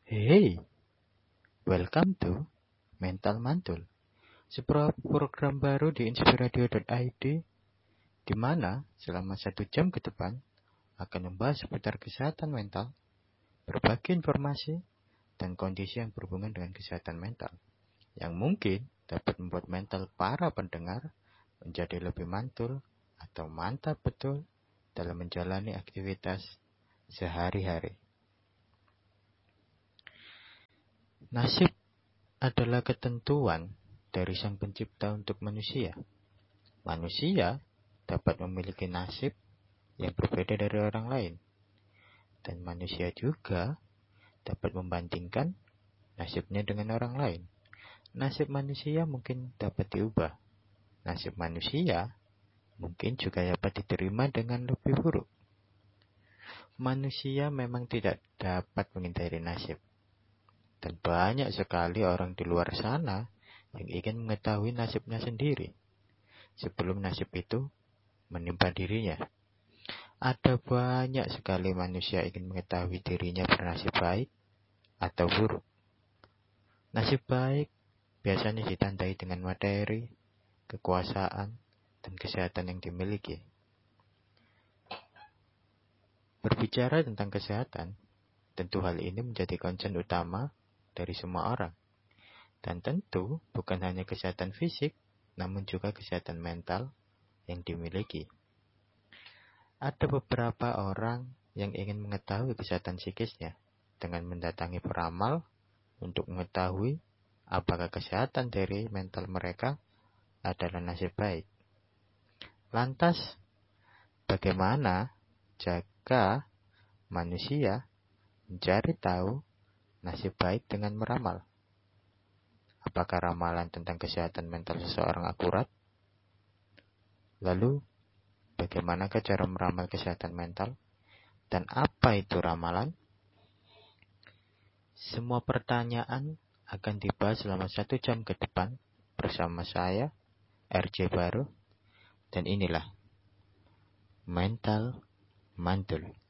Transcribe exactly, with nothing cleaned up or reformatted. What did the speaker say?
Hey, welcome to Mental Mantul, sebuah program baru di inspiradio dot i d di mana selama satu jam ke depan akan membahas seputar kesehatan mental, berbagai informasi, dan kondisi yang berhubungan dengan kesehatan mental, yang mungkin dapat membuat mental para pendengar menjadi lebih mantul atau mantap betul dalam menjalani aktivitas sehari-hari. Nasib adalah ketentuan dari Sang Pencipta untuk manusia. Manusia dapat memiliki nasib yang berbeda dari orang lain. Dan manusia juga dapat membandingkan nasibnya dengan orang lain. Nasib manusia mungkin dapat diubah. Nasib manusia mungkin juga dapat diterima dengan lebih buruk. Manusia memang tidak dapat menghindari nasib. Dan banyak sekali orang di luar sana yang ingin mengetahui nasibnya sendiri sebelum nasib itu menimpa dirinya. Ada banyak sekali manusia ingin mengetahui dirinya bernasib baik atau buruk. Nasib baik biasanya ditandai dengan materi, kekuasaan, dan kesehatan yang dimiliki. Berbicara tentang kesehatan, tentu hal ini menjadi concern utama dari semua orang. Dan tentu bukan hanya kesehatan fisik, namun juga kesehatan mental yang dimiliki. Ada beberapa orang yang ingin mengetahui kesehatan psikisnya dengan mendatangi peramal untuk mengetahui apakah kesehatan dari mental mereka adalah nasib baik. Lantas, bagaimana jika manusia mencari tahu nasib baik dengan meramal? Apakah ramalan tentang kesehatan mental seseorang akurat? Lalu, bagaimanakah cara meramal kesehatan mental? Dan apa itu ramalan? Semua pertanyaan akan dibahas selama satu jam ke depan bersama saya, R J Baru, dan inilah Mental Mantul.